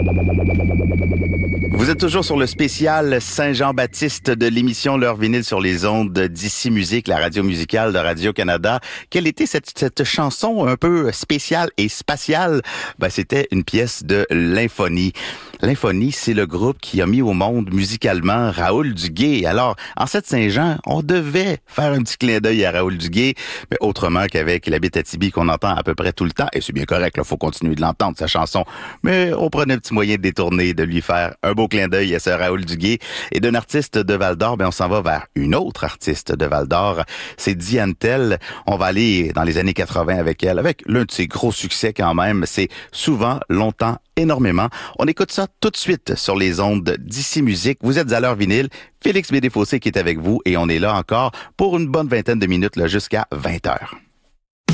Vous êtes toujours sur le spécial Saint-Jean-Baptiste de l'émission L'Heure vinyle sur les ondes d'Ici Musique, la radio musicale de Radio-Canada. Quelle était cette chanson un peu spéciale et spatiale? C'était une pièce de l'Infonie. L'Infonie, c'est le groupe qui a mis au monde musicalement Raoul Duguay. Alors, en cette Saint-Jean, on devait faire un petit clin d'œil à Raoul Duguay, mais autrement qu'avec l'Abitibi qu'on entend à peu près tout le temps. Et c'est bien correct, il faut continuer de l'entendre, sa chanson. Mais on prenait un petit moyen de détourner, de lui faire un beau clin d'œil à ce Raoul Duguay. Et d'un artiste de Val-d'Or, on s'en va vers une autre artiste de Val-d'Or. C'est Diane Tell. On va aller dans les années 80 avec elle, avec l'un de ses gros succès quand même. C'est Souvent, Longtemps, Énormément. On écoute ça tout de suite sur les ondes d'Ici Musique. Vous êtes à l'heure vinyle. Félix Bédéfossé qui est avec vous et on est là encore pour une bonne vingtaine de minutes là, jusqu'à 20h.